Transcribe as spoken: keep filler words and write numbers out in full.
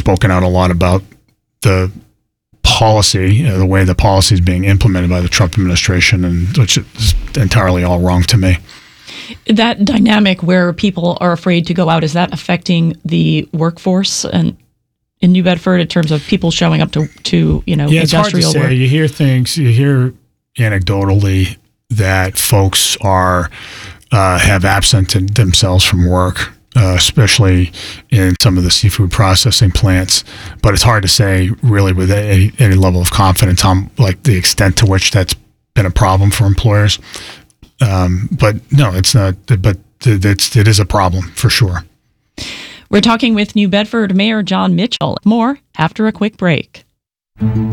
spoken out a lot about the policy, uh, the way the policy is being implemented by the Trump administration, and which is entirely all wrong to me. That dynamic where people are afraid to go out, is that affecting the workforce and in New Bedford in terms of people showing up to, to you know, yeah, it's hard to industrial say. work? You hear things, you hear anecdotally that folks are uh, have absented themselves from work, uh, especially in some of the seafood processing plants. But it's hard to say really with any, any level of confidence how, like, the extent to which that's been a problem for employers. Um, but no, it's not. But it's it is a problem for sure. We're talking with New Bedford Mayor Jon Mitchell. More after a quick break.